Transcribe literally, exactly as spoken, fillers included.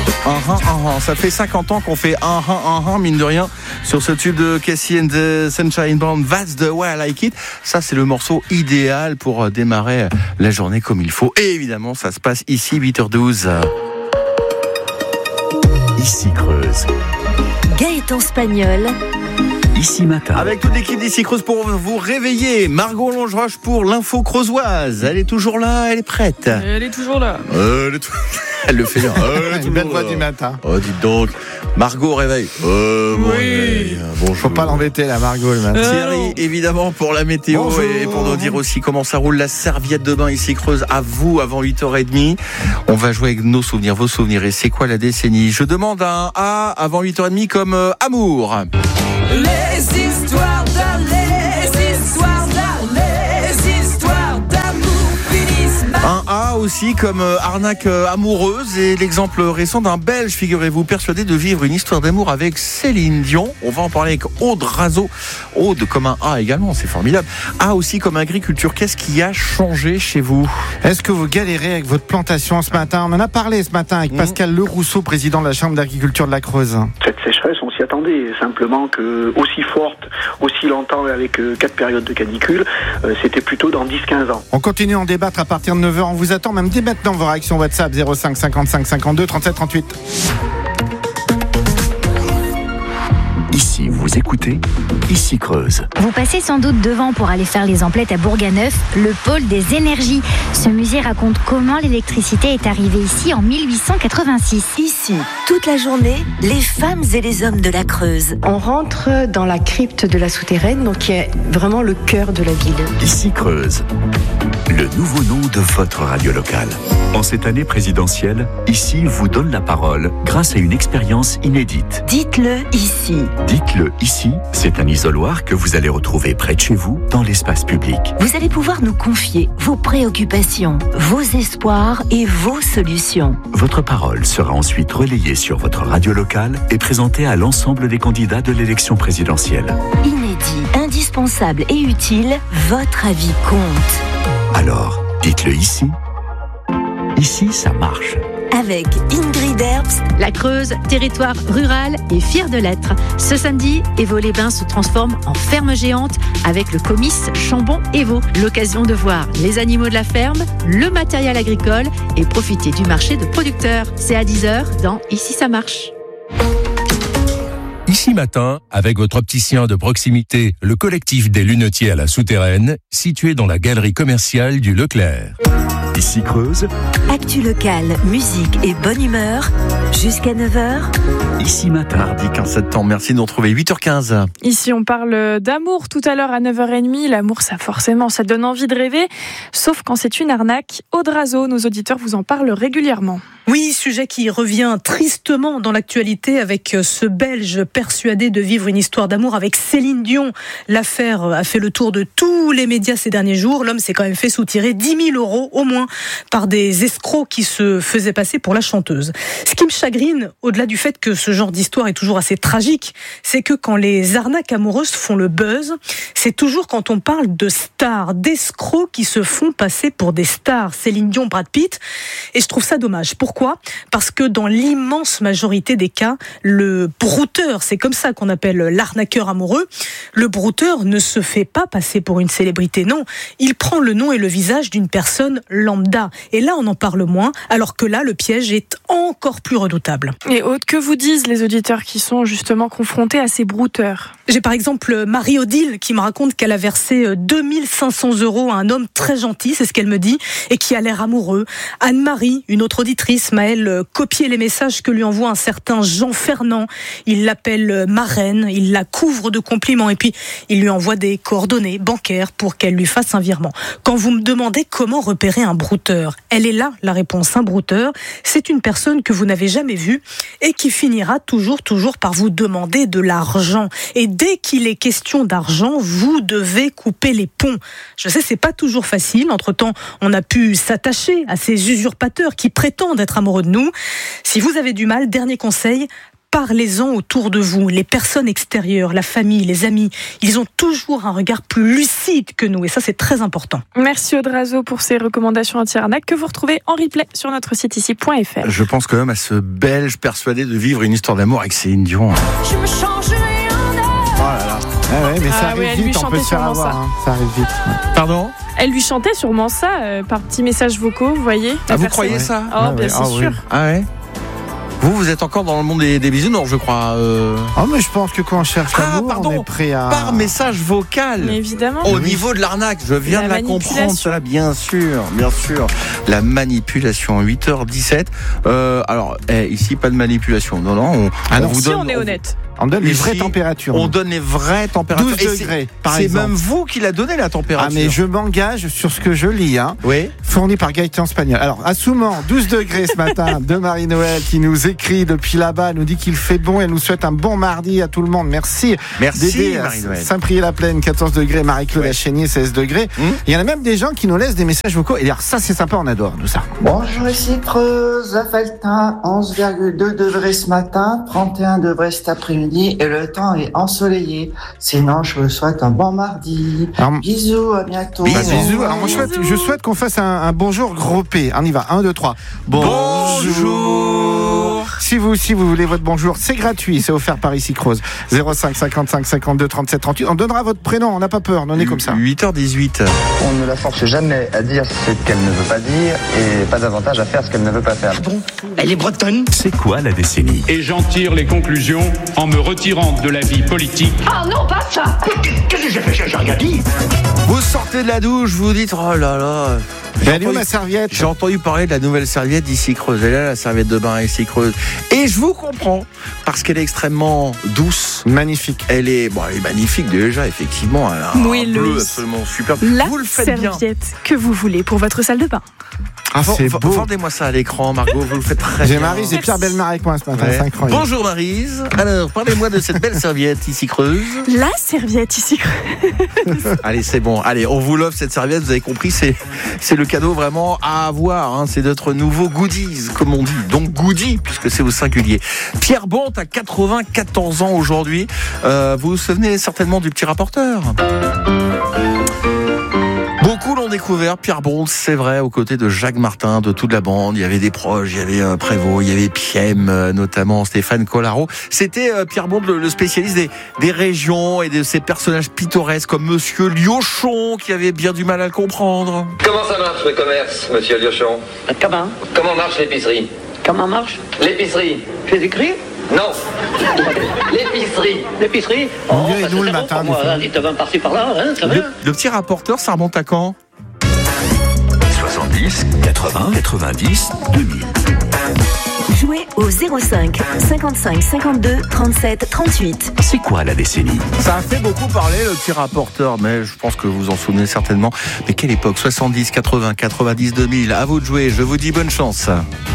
Uh-huh, uh-huh. Ça fait cinquante ans qu'on fait un uh-huh, uh-huh, mine de rien, sur ce tube de Cassie and the Sunshine Band, That's the way I like it. Ça, c'est le morceau idéal pour démarrer la journée comme il faut. Et évidemment, ça se passe ici, huit heures douze. Ici Creuse. Gaëtan Spagnol. Ici Matin. Avec toute l'équipe d'Ici Creuse pour vous réveiller. Margot Longeroche pour l'info creusoise. Elle est toujours là, elle est prête. Elle est toujours là. Euh, elle, est tout... elle le fait bien. Euh, Une belle voix du matin. Oh, dites donc. Margot, réveil. Euh, bon Oui. réveil. Bonjour. Faut pas l'embêter, la Margot, le matin. Euh, Thierry, non. évidemment, pour la météo. Bonjour. Et pour nous dire aussi comment ça roule la serviette de bain Ici Creuse à vous avant huit heures trente. On va jouer avec nos souvenirs, vos souvenirs. Et c'est quoi la décennie? Je demande un A avant huit heures trente comme euh, amour. Les histoires d'amour, les histoires d'amour, les histoires d'amour finissent mal. Un A aussi comme euh, arnaque euh, amoureuse. Et l'exemple récent d'un Belge, figurez-vous, persuadé de vivre une histoire d'amour avec Céline Dion. On va en parler avec Aude Razo. Aude comme un A également, c'est formidable. A aussi comme agriculture. Qu'est-ce qui a changé chez vous? Est-ce que vous galérez avec votre plantation ce matin? On en a parlé ce matin avec Mmh. Pascal Lerousseau, président de la Chambre d'agriculture de la Creuse. Cette sécheresse, on s'y attendait. Simplement que aussi forte, aussi longtemps, avec euh, quatre périodes de canicule, euh, c'était plutôt dans dix à quinze ans. On continue à en débattre à partir de neuf heures. On vous attend même dès maintenant vos réactions WhatsApp zéro cinq cinquante-cinq cinquante-deux trente-sept trente-huit. Ici, vous écoutez Ici Creuse. Vous passez sans doute devant pour aller faire les emplettes à Bourganeuf, le pôle des énergies. Ce musée raconte comment l'électricité est arrivée ici en mille huit cent quatre-vingt-six. Ici, toute la journée, les femmes et les hommes de la Creuse. On rentre dans la crypte de la souterraine, donc qui est vraiment le cœur de la ville. Ici Creuse. Le nouveau nom de votre radio locale. En cette année présidentielle, Ici vous donne la parole grâce à une expérience inédite. Dites-le ici. Dites-le ici, c'est un isoloir que vous allez retrouver près de chez vous, dans l'espace public. Vous allez pouvoir nous confier vos préoccupations, vos espoirs et vos solutions. Votre parole sera ensuite relayée sur votre radio locale et présentée à l'ensemble des candidats de l'élection présidentielle. Inédit, indispensable et utile, votre avis compte. Alors, dites-le ici. Ici, ça marche. Avec Ingrid Herbst, La Creuse, territoire rural et fier de l'être. Ce samedi, Évaux-les-Bains se transforme en ferme géante avec le comice Chambon-Évaux. L'occasion de voir les animaux de la ferme, le matériel agricole et profiter du marché de producteurs. C'est à dix heures dans Ici ça marche. Ici Matin, avec votre opticien de proximité, le collectif des lunetiers à la Souterraine, situé dans la galerie commerciale du Leclerc. Ici Creuse, actu locale, musique et bonne humeur, jusqu'à neuf heures. Ici Matin. Mardi quinze septembre, merci de nous retrouver, huit heures quinze. Ici, on parle d'amour tout à l'heure à neuf heures trente. L'amour, ça forcément, ça donne envie de rêver. Sauf quand c'est une arnaque. Aude Razo, nos auditeurs vous en parlent régulièrement. Oui, sujet qui revient tristement dans l'actualité avec ce Belge persuadé de vivre une histoire d'amour avec Céline Dion. L'affaire a fait le tour de tous les médias ces derniers jours. L'homme s'est quand même fait soutirer dix mille euros au moins par des escrocs qui se faisaient passer pour la chanteuse. Ce qui me chagrine, au-delà du fait que ce genre d'histoire est toujours assez tragique, c'est que quand les arnaques amoureuses font le buzz, c'est toujours quand on parle de stars, d'escrocs qui se font passer pour des stars. Céline Dion, Brad Pitt. Et je trouve ça dommage. Pourquoi ? Parce que dans l'immense majorité des cas, le brouteur, c'est comme ça qu'on appelle l'arnaqueur amoureux, le brouteur ne se fait pas passer pour une célébrité, non. Il prend le nom et le visage d'une personne lambda. Et là, on en parle moins, alors que là, le piège est encore plus redoutable. Et Aude, que vous disent les auditeurs qui sont justement confrontés à ces brouteurs ? J'ai par exemple Marie-Odile qui me raconte qu'elle a versé deux mille cinq cents euros à un homme très gentil, c'est ce qu'elle me dit, et qui a l'air amoureux. Anne-Marie, une autre auditrice, m'a elle copié les messages que lui envoie un certain Jean Fernand. Il l'appelle marraine, il la couvre de compliments et puis il lui envoie des coordonnées bancaires pour qu'elle lui fasse un virement. Quand vous me demandez comment repérer un brouteur, elle est là la réponse. Un brouteur, c'est une personne que vous n'avez jamais vue et qui finira toujours, toujours par vous demander de l'argent. Et dès qu'il est question d'argent, vous devez couper les ponts. Je sais, c'est pas toujours facile. Entre-temps, on a pu s'attacher à ces usurpateurs qui prétendent être amoureux de nous. Si vous avez du mal, dernier conseil, parlez-en autour de vous. Les personnes extérieures, la famille, les amis, ils ont toujours un regard plus lucide que nous. Et ça, c'est très important. Merci Audrazo pour ces recommandations anti-arnaque que vous retrouvez en replay sur notre site ici point f r. Je pense quand même à ce Belge persuadé de vivre une histoire d'amour avec Céline Dion. Je me changerai en or. Oh là là. Ah ouais, mais ça Ah arrive oui, elle lui vite, on peut chantait se faire sûrement avoir. ça. Hein. Ça arrive vite. Ouais. Pardon ? Elle lui chantait sûrement ça euh, par petits messages vocaux, vous voyez. Ah, vous personne... croyez ça ? Oh, Ah bien ouais, c'est ah sûr. oui. Ah ouais ? Vous, vous êtes encore dans le monde des, des bisounours, je crois. Euh... Oh, mais je pense que quand on cherche Ah, l'amour, pardon. on est prêt à... Par message vocal. Mais évidemment. Au Oui. niveau de l'arnaque, je viens La de la comprendre, manipulation. cela, bien sûr, bien sûr. La manipulation, huit heures dix-sept. Euh, alors, eh, ici, pas de manipulation. Non, non, on, Ah non, on vous Si donne... on est honnête. On donne les Ici, vraies températures. On nous. donne les vraies températures. douze Et c'est- degrés, par C'est exemple. même vous qui l'a donné, la température. Ah, mais je m'engage sur ce que je lis, hein. Oui. Fourni par Gaëtan Spagnol. Alors, à Souman, douze degrés ce matin, de Marie-Noël qui nous écrit depuis là-bas, elle nous dit qu'il fait bon, elle nous souhaite un bon mardi à tout le monde. Merci. Merci, Dédé à Marie-Noël. Saint-Priest-la-Plaine, quatorze degrés, Marie-Claude Ouais. à Chénier, seize degrés. Hum. Il y en a même des gens qui nous laissent des messages vocaux. Et alors, ça, c'est sympa, on adore, nous, ça. Bonjour, ici Creuse, à Feltin, onze virgule deux degrés ce matin, trente et un degrés cet après-midi et le temps est ensoleillé. Sinon, je vous souhaite un bon mardi. Alors, Bisous, à bientôt. Bah, Bisous. bisous. Alors, moi, je souhaite, je souhaite qu'on fasse un, un bonjour gros P. On y va. un, deux, trois. Bonjour. Si vous aussi vous voulez votre bonjour, c'est gratuit, c'est offert par ici Creuse. zéro cinq cinquante-cinq cinquante-deux trente-sept trente-huit. On donnera votre prénom, on n'a pas peur, on est comme ça. huit heures dix-huit. On ne la force jamais à dire ce qu'elle ne veut pas dire et pas davantage à faire ce qu'elle ne veut pas faire. Elle est bretonne. C'est quoi la décennie ? Et j'en tire les conclusions en me retirant de la vie politique. Ah non, pas ça. Qu'est-ce que j'ai fait? J'ai rien dit. Vous sortez de la douche, vous dites oh là là. Mais elle est où ma serviette? J'ai entendu parler de la nouvelle serviette d'ici Creuse. Elle est là, la serviette de bain ici Creuse. Et je vous comprends, parce qu'elle est extrêmement douce. Magnifique. Elle est, bon, elle est magnifique déjà, effectivement. Elle a un Moelleuse. bleu absolument superbe. La Vous le faites bien. serviette que vous voulez pour votre salle de bain. Ah, c'est V- beau. Vendez-moi ça à l'écran, Margot, vous le faites très J'ai bien. Maryse et Pierre Bellemare avec moi ce matin, Ouais. c'est incroyable. Bonjour Maryse. Alors, parlez-moi de cette belle serviette ici Creuse. La serviette ici. Allez, c'est bon. Allez, on vous l'offre cette serviette, vous avez compris, c'est, c'est le cadeau vraiment à avoir. Hein. C'est notre nouveau goodies, comme on dit. Donc goodie, puisque c'est au singulier. Pierre Bonte a quatre-vingt-quatorze ans aujourd'hui. Euh, vous vous souvenez certainement du petit rapporteur. Beaucoup l'ont découvert, Pierre Bonte, c'est vrai, aux côtés de Jacques Martin, de toute la bande. Il y avait des proches, il y avait euh, Prévost, il y avait Piem, euh, notamment Stéphane Collaro. C'était euh, Pierre Bonte, le, le spécialiste des, des régions et de ces personnages pittoresques comme Monsieur Liochon, qui avait bien du mal à le comprendre. Comment ça marche le commerce, monsieur Liochon? Comment? Comment marche l'épicerie? Comment marche? L'épicerie? Jésus-Christ? Non. L'épicerie. L'épicerie? On dirait nous le matin, Moi, des fois. un litre de vin par-ci par-là, hein, ça va? Le, le petit rapporteur, ça remonte à quand? soixante-dix, quatre-vingts, quatre-vingt-dix, deux mille. Jouez au zéro cinq cinquante-cinq cinquante-deux trente-sept trente-huit. C'est quoi la décennie? Ça a fait beaucoup parler, le petit rapporteur, mais je pense que vous en souvenez certainement. Mais quelle époque? soixante-dix, quatre-vingts, quatre-vingt-dix, deux mille. À vous de jouer, je vous dis bonne chance.